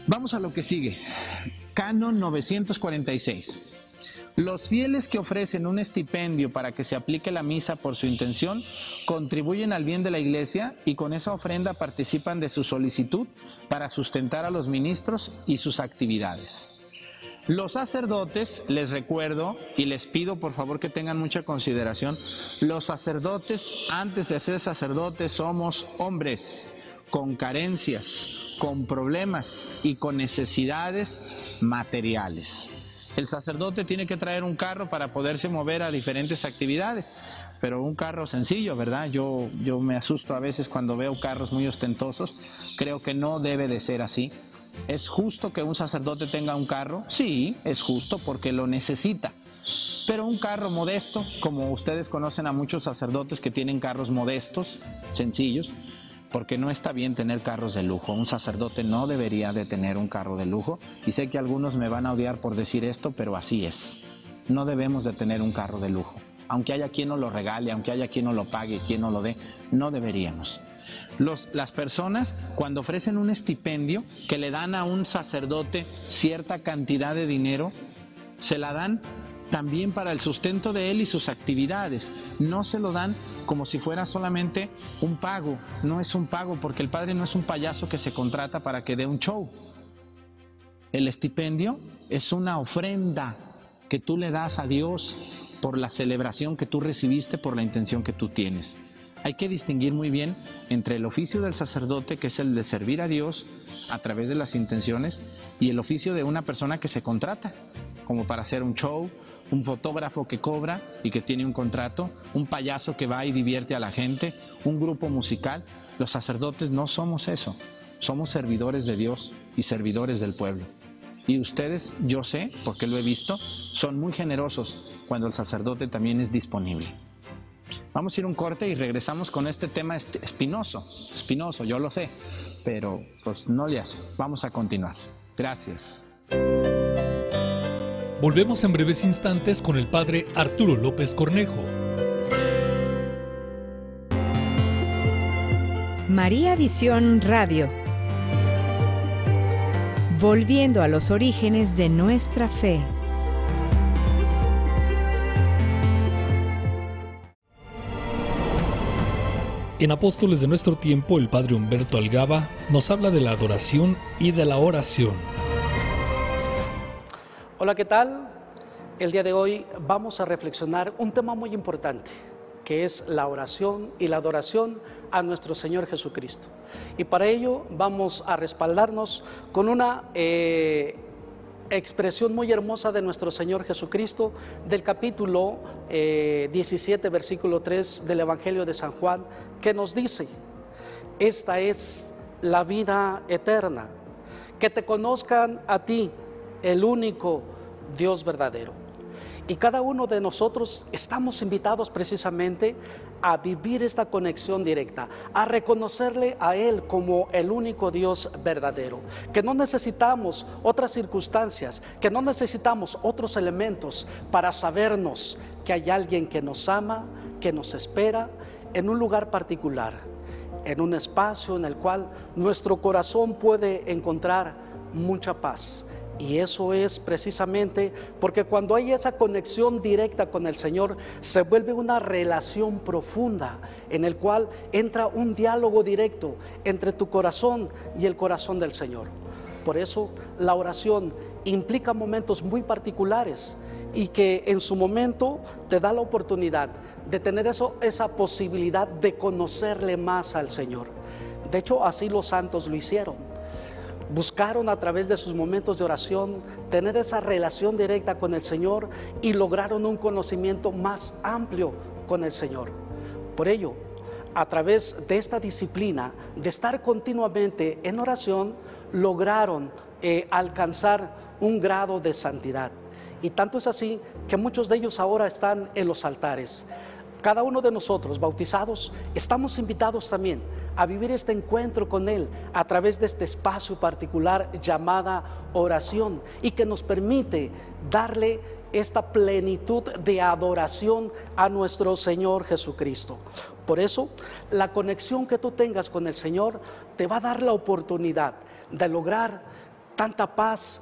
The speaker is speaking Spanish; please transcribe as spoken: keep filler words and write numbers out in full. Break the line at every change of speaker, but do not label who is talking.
Vamos a lo que sigue. Canon novecientos cuarenta y seis. Los fieles que ofrecen un estipendio para que se aplique la misa por su intención, contribuyen al bien de la iglesia y con esa ofrenda participan de su solicitud para sustentar a los ministros y sus actividades. Los sacerdotes, les recuerdo y les pido por favor que tengan mucha consideración, los sacerdotes, antes de ser sacerdotes, somos hombres con carencias, con problemas y con necesidades materiales. El sacerdote tiene que traer un carro para poderse mover a diferentes actividades, pero un carro sencillo, ¿verdad? Yo, yo me asusto a veces cuando veo carros muy ostentosos. Creo que no debe de ser así. ¿Es justo que un sacerdote tenga un carro? Sí, es justo porque lo necesita. Pero un carro modesto, como ustedes conocen a muchos sacerdotes que tienen carros modestos, sencillos, porque no está bien tener carros de lujo. Un sacerdote no debería de tener un carro de lujo, y sé que algunos me van a odiar por decir esto, pero así es. No debemos de tener un carro de lujo. Aunque haya quien nos lo regale, aunque haya quien nos lo pague, quien nos lo dé, no deberíamos. Los, las personas, cuando ofrecen un estipendio, que le dan a un sacerdote cierta cantidad de dinero, se la dan también para el sustento de él y sus actividades. No se lo dan como si fuera solamente un pago. No es un pago, porque el padre no es un payaso que se contrata para que dé un show. El estipendio es una ofrenda que tú le das a Dios por la celebración que tú recibiste, por la intención que tú tienes. Hay que distinguir muy bien entre el oficio del sacerdote, que es el de servir a Dios a través de las intenciones, y el oficio de una persona que se contrata, como para hacer un show, un fotógrafo que cobra y que tiene un contrato, un payaso que va y divierte a la gente, un grupo musical. Los sacerdotes no somos eso, somos servidores de Dios y servidores del pueblo. Y ustedes, yo sé, porque lo he visto, son muy generosos cuando el sacerdote también es disponible. Vamos a ir a un corte y regresamos con este tema espinoso, espinoso, yo lo sé, pero pues no le hace. Vamos a continuar. Gracias.
Volvemos en breves instantes con el padre Arturo López Cornejo.
María Visión Radio. Volviendo a los orígenes de nuestra fe.
En Apóstoles de nuestro tiempo, el padre Humberto Algaba nos habla de la adoración y de la oración.
Hola, ¿qué tal? El día de hoy vamos a reflexionar un tema muy importante, que es la oración y la adoración a nuestro Señor Jesucristo. Y para ello vamos a respaldarnos con una eh, expresión muy hermosa de nuestro Señor Jesucristo, del capítulo eh, diecisiete, versículo tres del Evangelio de San Juan, que nos dice: esta es la vida eterna, que te conozcan a ti, el único Dios verdadero. Y cada uno de nosotros estamos invitados precisamente a vivir esta conexión directa, a reconocerle a Él como el único Dios verdadero, que no necesitamos otras circunstancias, que no necesitamos otros elementos para sabernos que hay alguien que nos ama, que nos espera en un lugar particular, en un espacio en el cual nuestro corazón puede encontrar mucha paz. Y eso es precisamente porque cuando hay esa conexión directa con el Señor, se vuelve una relación profunda en el cual entra un diálogo directo entre tu corazón y el corazón del Señor. Por eso la oración implica momentos muy particulares y que en su momento te da la oportunidad de tener eso, esa posibilidad de conocerle más al Señor. De hecho, así los santos lo hicieron. Buscaron a través de sus momentos de oración tener esa relación directa con el Señor y lograron un conocimiento más amplio con el Señor. Por ello, a través de esta disciplina de estar continuamente en oración, lograron eh, alcanzar un grado de santidad. Y tanto es así que muchos de ellos ahora están en los altares. Cada uno de nosotros, bautizados, estamos invitados también a vivir este encuentro con Él a través de este espacio particular llamada oración, y que nos permite darle esta plenitud de adoración a nuestro Señor Jesucristo. Por eso, la conexión que tú tengas con el Señor te va a dar la oportunidad de lograr tanta paz